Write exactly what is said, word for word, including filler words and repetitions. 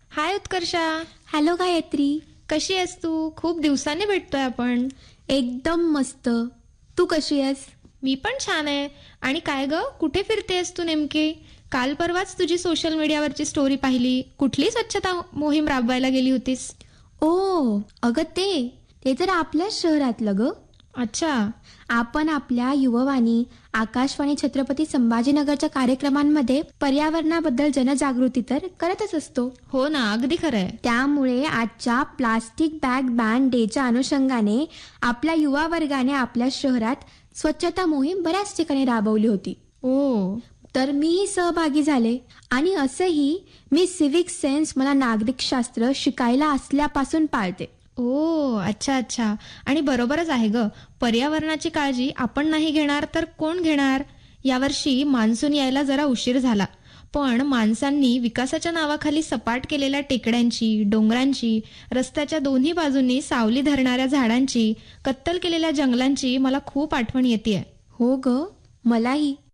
हाय Utkarsha. Hello Gayatri. कशी आहेस तू? खूप दिवसांनी भेटतोय आपण. एकदम मस्त. तू कशी आहेस? मी पण छान आहे. आणि काय ग, कुठे फिरतेस तू नेमकी? काल परवाच तुझी सोशल मीडियावरची स्टोरी पाहिली. कुठली स्वच्छता मोहीम राबवायला गेली होतीस? ओ अगं ते ते तर आपल्याच शहरातलं ग. अच्छा. आपण आपल्या युववाणी, आकाशवाणी छत्रपती संभाजीनगरच्या कार्यक्रमांमध्ये पर्यावरणाबद्दल जनजागृती तर करतच असतो. हो ना, अगदी खरंय. त्यामुळे आजच्या प्लास्टिक बॅग बॅन डेच्या अनुषंगाने आपल्या युवा वर्गाने आपल्या शहरात स्वच्छता मोहीम बऱ्याच ठिकाणी राबवली होती. ओ तर मीही सहभागी झाले. आणि असंही मी सिव्हिक सेन्स मला नागरिक शास्त्र शिकायला असल्यापासून पाळते. ओ अच्छा अच्छा. आणि बरोबरच आहे ग. पर्यावरणाची काळजी आपण नाही घेणार तर कोण घेणार? यावर्षी मान्सून यायला जरा उशीर झाला, पण माणसांनी विकासाच्या नावाखाली सपाट केलेल्या टेकड्यांची, डोंगरांची, रस्त्याच्या दोन्ही बाजूंनी सावली धरणाऱ्या झाडांची, कत्तल केलेल्या जंगलांची मला खूप आठवण येतेय. हो ग, मलाही.